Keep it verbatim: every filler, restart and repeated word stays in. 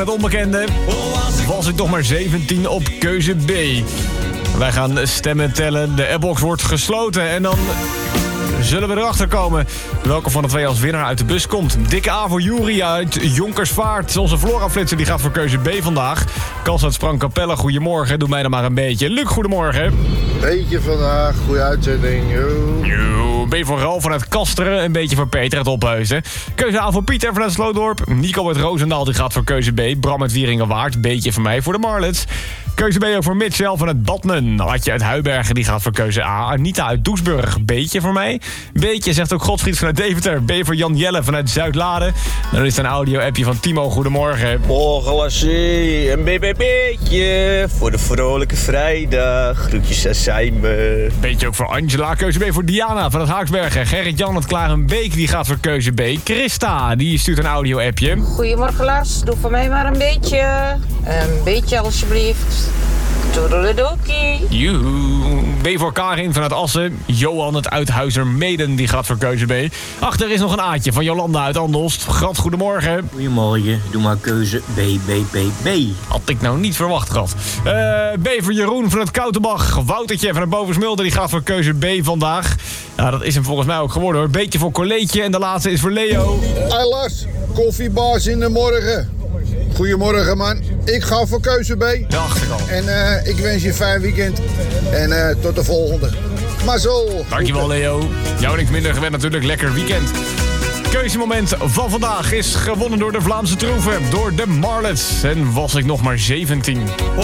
Het onbekende was ik nog maar zeventien op keuze B. Wij gaan stemmen tellen, de appbox wordt gesloten en dan zullen we erachter komen welke van de twee als winnaar uit de bus komt. Dikke A voor Juri uit Jonkersvaart. Onze Flora-flitser die gaat voor keuze B vandaag. Kans uit Sprangkapelle, goedemorgen. Doe mij dan maar een beetje. Luc, goedemorgen. Beetje vandaag, goede uitzending. Yo. Yo. B voor Ralf vanuit Kasteren, een beetje voor Peter uit Ophuizen. Keuze A voor Pieter vanuit Slootdorp. Nico uit Roosendaal die gaat voor keuze B. Bram uit Wieringenwaard, beetje voor mij voor de Marlets. Keuze B ook voor Mitchell vanuit Badmen. Adje uit Huibergen die gaat voor keuze A. Anita uit Doesburg, beetje voor mij. Beetje zegt ook Godfried vanuit Deventer. B voor Jan Jelle vanuit Zuidlade. Dan is er een audio-appje van Timo, goedemorgen. Morgen lassie, een B B B'tje voor de vrolijke vrijdag. Groetjes aan Simon. Beetje ook voor Angela. Keuze B voor Diana vanuit Haaksbergen. Gerrit-Jan uit Klarenbeek die gaat voor keuze B. Christa, die stuurt een audio-appje. Goedemorgen Lars, doe voor mij maar een beetje. Een beetje alsjeblieft. Toedeledokie. Joehoe. B voor Karin vanuit Assen. Johan het Uithuizermeden die gaat voor keuze B. Achter is nog een Aatje van Jolanda uit Andelst. Grat, goedemorgen. Goedemorgen, doe maar keuze B, B, B, B. Had ik nou niet verwacht, Grat. Uh, B voor Jeroen vanuit Koutenbach. Woutertje vanuit Bovensmulder die gaat voor keuze B vandaag. Nou, dat is hem volgens mij ook geworden hoor. Beetje voor Coleetje en de laatste is voor Leo. Hey Lars, koffiebaas in de morgen. Goedemorgen man, ik ga voor keuze B. Dacht ik al. En uh, ik wens je een fijn weekend. En uh, tot de volgende. Maar zo. Dankjewel Leo. Jou niks minder gewend natuurlijk, lekker weekend. Keuzemoment van vandaag is gewonnen door de Vlaamse troeven, door de Marlets. En was ik nog maar zeventien.